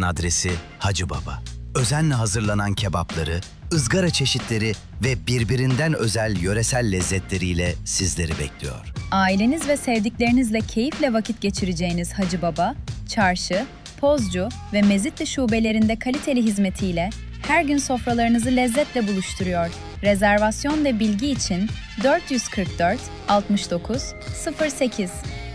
adresi Hacı Baba. Özenle hazırlanan kebapları, ızgara çeşitleri ve birbirinden özel yöresel lezzetleriyle sizleri bekliyor. Aileniz ve sevdiklerinizle keyifle vakit geçireceğiniz Hacı Baba, Çarşı, Pozcu ve Mezitli şubelerinde kaliteli hizmetiyle her gün sofralarınızı lezzetle buluşturuyor. Rezervasyon ve bilgi için 444 69 08